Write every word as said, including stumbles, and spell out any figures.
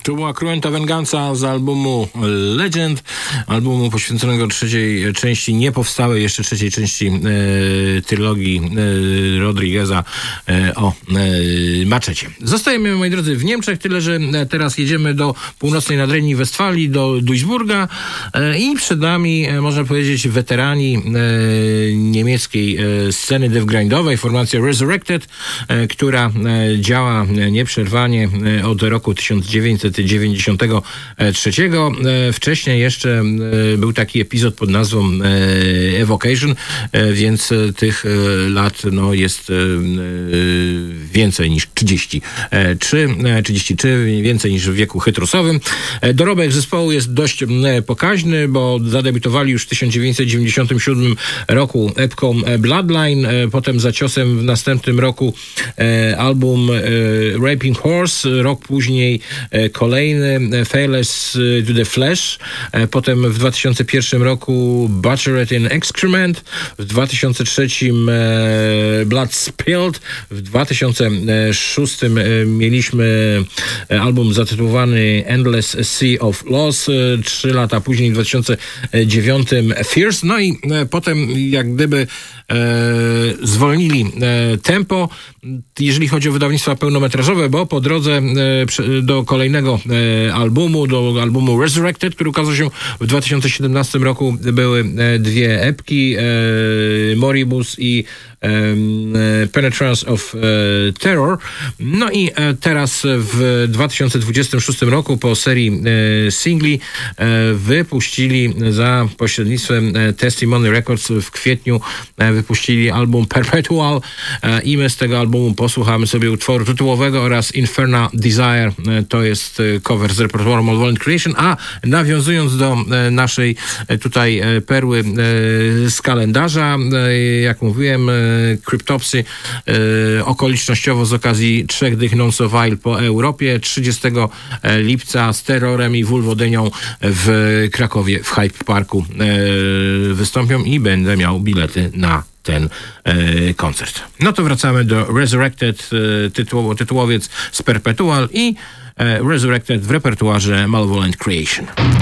To była Cruenta Venganza z albumu Legend, albumu poświęconego trzeciej części, nie powstałej jeszcze trzeciej części e, trylogii e, Rodrigueza e, o e, maczecie. Zostajemy, moi drodzy, w Niemczech, tyle że teraz jedziemy do północnej Nadrenii Westfalii, do Duisburga e, i przed nami, e, można powiedzieć, weterani e, niemieckiej e, sceny devgrindowej, formacja Resurrected, e, która e, działa nieprzerwanie e, od roku tysiąc dziewięćset dziewięćdziesiątego trzeciego. Wcześniej jeszcze był taki epizod pod nazwą Evocation, więc tych lat no, jest więcej niż trzydzieści trzy, trzydzieści trzy, więcej niż w wieku chytrusowym. Dorobek zespołu jest dość pokaźny, bo zadebiutowali już w tysiąc dziewięćset dziewięćdziesiątym siódmym roku epką Bloodline, potem za ciosem w następnym roku album Raping Horse, rok później kolejny Faithless to the Flesh, potem w dwa tysiące pierwszym roku Butchered in Excrement, w dwa tysiące trzecim Blood Spilled, w dwa tysiące szóstym mieliśmy album zatytułowany Endless Sea of Loss, trzy lata później w dwa tysiące dziewiątym Fierce, no i potem jak gdyby e, zwolnili e, tempo, jeżeli chodzi o wydawnictwa pełnometrażowe, bo po drodze e, do kolejnego e, albumu, do albumu Resurrected, który ukazał się w dwa tysiące siedemnastym roku, były e, dwie epki, e, Moribus i Penetrance of Terror. No i teraz w dwa tysiące dwudziestym szóstym roku po serii singli wypuścili za pośrednictwem Testimony Records w kwietniu wypuścili album Perpetual i my z tego albumu posłuchamy sobie utworu tytułowego oraz Infernal Desire. To jest cover z repertuaru Malevolent Creation, a nawiązując do naszej tutaj perły z kalendarza, jak mówiłem, Cryptopsy e, okolicznościowo z okazji trzech dych non-so-vile po Europie. trzydziestego lipca z Terrorem i Wulwodynią w Krakowie w Hype Parku e, wystąpią i będę miał bilety na ten e, koncert. No to wracamy do Resurrected, e, tytułowo, tytułowiec z Perpetual i e, Resurrected w repertuarze Malevolent Creation.